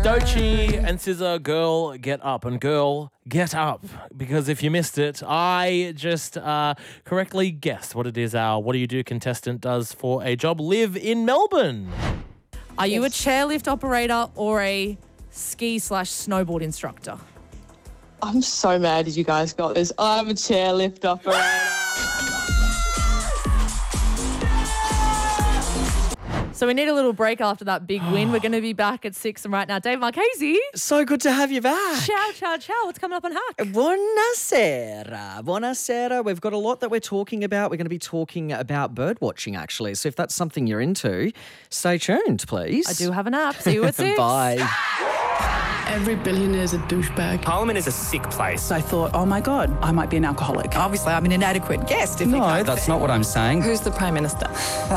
Doechii and SZA, Girl, Get Up. And girl, get up. Because if you missed it, I just correctly guessed what it is our What Do You Do contestant does for a job. Live in Melbourne. Are you a chairlift operator or a ski/snowboard instructor? I'm so mad you guys got this. I'm a chairlift operator. So we need a little break after that big win. We're going to be back at 6 and right now. Dave Marchese. So good to have you back. Ciao, ciao, ciao. What's coming up on Hack? Buonasera. Buonasera. We've got a lot that we're talking about. We're going to be talking about bird watching, actually. So if that's something you're into, stay tuned, please. I do have an app. See you at 6. Bye. Every billionaire is a douchebag. Parliament is a sick place. I thought, oh my God, I might be an alcoholic. Obviously, I'm an inadequate guest. No, that's not what I'm saying. Who's the Prime Minister?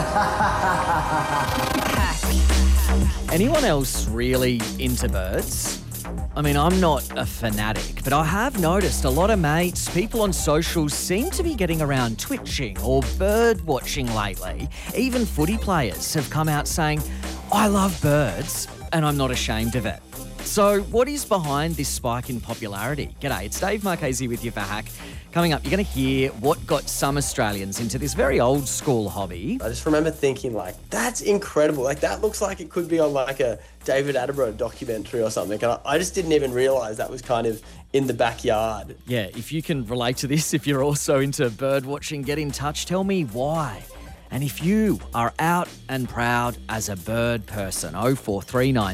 Anyone else really into birds? I mean, I'm not a fanatic, but I have noticed a lot of mates, people on socials seem to be getting around twitching or bird watching lately. Even footy players have come out saying, I love birds and I'm not ashamed of it. So what is behind this spike in popularity? G'day, it's Dave Marchese with you for Hack. Coming up, you're going to hear what got some Australians into this very old school hobby. I just remember thinking, that's incredible. That looks like it could be on a David Attenborough documentary or something. And I just didn't even realise that was kind of in the backyard. Yeah, if you can relate to this, if you're also into bird watching, get in touch. Tell me why. And if you are out and proud as a bird person, 0439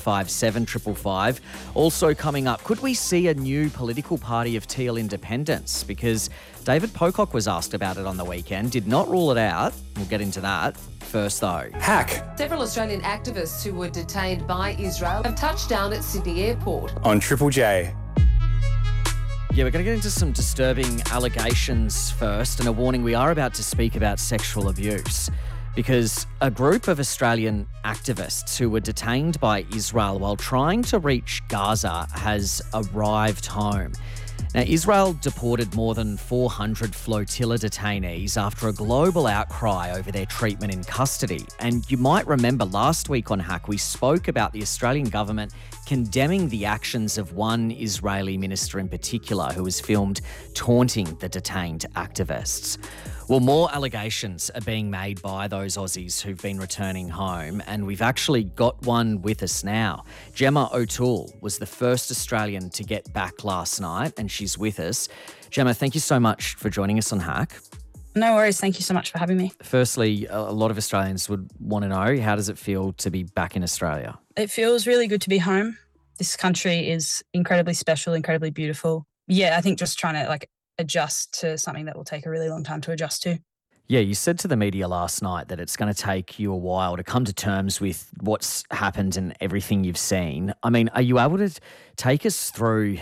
757 555. Also coming up, could we see a new political party of teal independence? Because David Pocock was asked about it on the weekend, did not rule it out. We'll get into that. First though, Hack Several Australian activists who were detained by Israel have touched down at Sydney Airport. on Triple J. yeah, we're going to get into some disturbing allegations first, and a warning, we are about to speak about sexual abuse because a group of Australian activists who were detained by Israel while trying to reach Gaza has arrived home. Now, Israel deported more than 400 flotilla detainees after a global outcry over their treatment in custody. And you might remember last week on Hack, we spoke about the Australian government condemning the actions of one Israeli minister in particular who was filmed taunting the detained activists. Well, more allegations are being made by those Aussies who've been returning home, and we've actually got one with us now. Gemma O'Toole was the first Australian to get back last night, and she's with us. Gemma, thank you so much for joining us on Hack. No worries. Thank you so much for having me. Firstly, a lot of Australians would want to know, how does it feel to be back in Australia? It feels really good to be home. This country is incredibly special, incredibly beautiful. Yeah, I think just trying to adjust to something that will take a really long time to adjust to. Yeah, you said to the media last night that it's going to take you a while to come to terms with what's happened and everything you've seen. I mean, are you able to take us through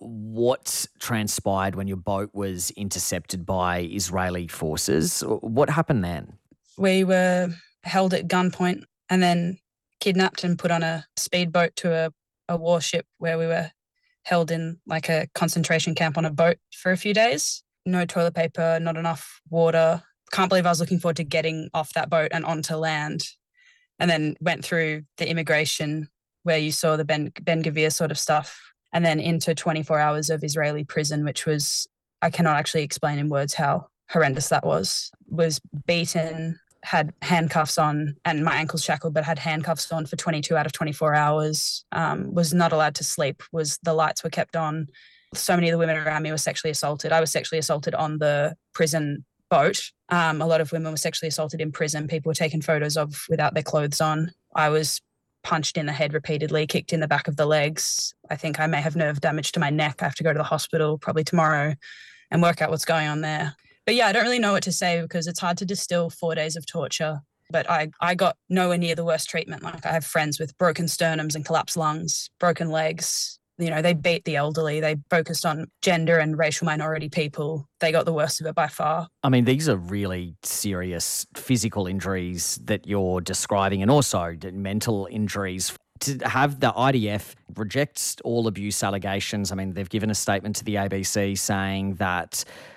what transpired when your boat was intercepted by Israeli forces? What happened then? We were held at gunpoint and then kidnapped and put on a speedboat to a warship where we were held in a concentration camp on a boat for a few days. No toilet paper, not enough water. Can't believe I was looking forward to getting off that boat and onto land, and then went through the immigration where you saw the Ben Gvir sort of stuff, and then into 24 hours of Israeli prison, which was, I cannot actually explain in words how horrendous that was. Was beaten, had handcuffs on, and my ankles shackled, but had handcuffs on for 22 out of 24 hours, was not allowed to sleep, the lights were kept on. So many of the women around me were sexually assaulted. I was sexually assaulted on the prison boat. A lot of women were sexually assaulted in prison. People were taken photos of without their clothes on. I was punched in the head repeatedly, kicked in the back of the legs. I think I may have nerve damage to my neck. I have to go to the hospital probably tomorrow and work out what's going on there. But yeah, I don't really know what to say because it's hard to distill 4 days of torture. But I got nowhere near the worst treatment. I have friends with broken sternums and collapsed lungs, broken legs. They beat the elderly. They focused on gender and racial minority people. They got the worst of it by far. I mean, these are really serious physical injuries that you're describing, and also mental injuries. To have the IDF reject all abuse allegations, I mean, they've given a statement to the ABC saying that